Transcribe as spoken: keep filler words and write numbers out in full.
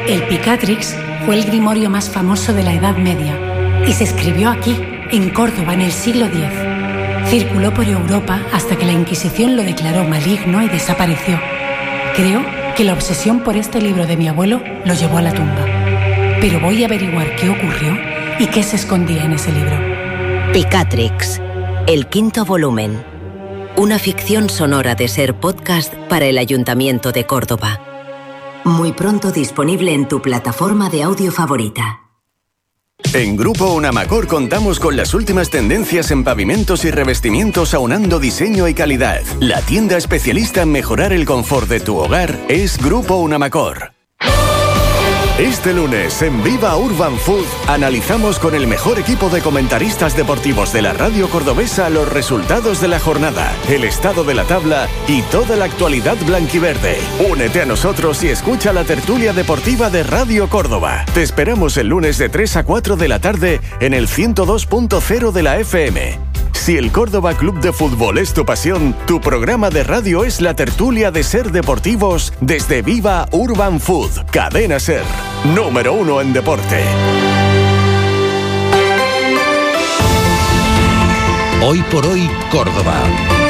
El Picatrix fue el grimorio más famoso de la Edad Media y se escribió aquí, en Córdoba, en el siglo diez. Circuló por Europa hasta que la Inquisición lo declaró maligno y desapareció. Creo que la obsesión por este libro de mi abuelo lo llevó a la tumba. Pero voy a averiguar qué ocurrió y qué se escondía en ese libro. Picatrix, el quinto volumen. Una ficción sonora de Ser Podcast para el Ayuntamiento de Córdoba. Muy pronto disponible en tu plataforma de audio favorita. En Grupo Unamacor contamos con las últimas tendencias en pavimentos y revestimientos aunando diseño y calidad. La tienda especialista en mejorar el confort de tu hogar es Grupo Unamacor. Este lunes en Viva Urban Food analizamos con el mejor equipo de comentaristas deportivos de la radio cordobesa los resultados de la jornada, el estado de la tabla y toda la actualidad blanquiverde. Únete a nosotros y escucha la tertulia deportiva de Radio Córdoba. Te esperamos el lunes de tres a cuatro de la tarde en el ciento dos punto cero de la F M. Si el Córdoba Club de Fútbol es tu pasión, tu programa de radio es la tertulia de Ser Deportivos desde Viva Urban Food. Cadena Ser, número uno en deporte. Hoy por hoy, Córdoba.